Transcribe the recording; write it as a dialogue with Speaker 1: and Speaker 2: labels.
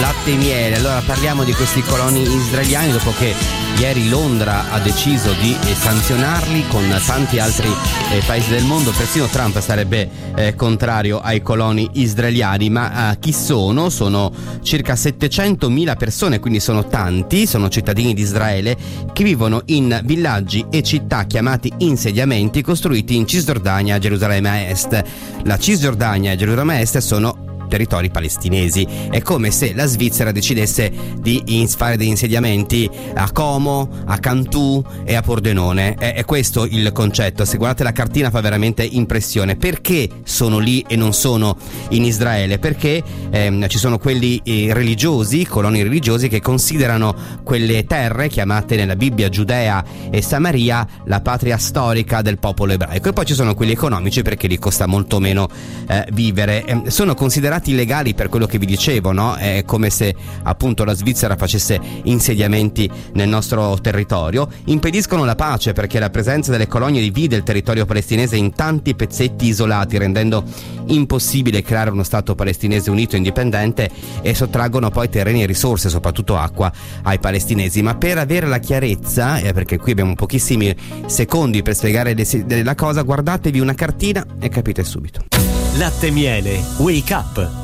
Speaker 1: latte e miele. Allora parliamo di questi coloni israeliani dopo che ieri Londra ha deciso di sanzionarli con tanti altri paesi del mondo. Persino Trump sarebbe contrario ai coloni israeliani. Ma chi sono? Sono circa 700.000 persone, quindi sono tanti, sono cittadini di Israele che vivono in villaggi e città chiamati insediamenti costruiti in Cisgiordania e Gerusalemme Est. La Cisgiordania e Gerusalemme Est sono territori palestinesi. È come se la Svizzera decidesse di fare degli insediamenti a Como, a Cantù e a Pordenone. È questo il concetto. Se guardate la cartina fa veramente impressione. Perché sono lì e non sono in Israele? Perché ci sono quelli religiosi, coloni religiosi, che considerano quelle terre chiamate nella Bibbia Giudea e Samaria la patria storica del popolo ebraico, e poi ci sono quelli economici perché lì costa molto meno vivere. Sono considerati illegali per quello che vi dicevo, no? È come se appunto la Svizzera facesse insediamenti nel nostro territorio. Impediscono la pace perché la presenza delle colonie divide il territorio palestinese in tanti pezzetti isolati, rendendo impossibile creare uno stato palestinese unito e indipendente, e sottraggono poi terreni e risorse, soprattutto acqua, ai palestinesi. Ma per avere la chiarezza, perché qui abbiamo pochissimi secondi per spiegare la cosa, guardatevi una cartina e capite subito.
Speaker 2: Latte Miele Wake Up.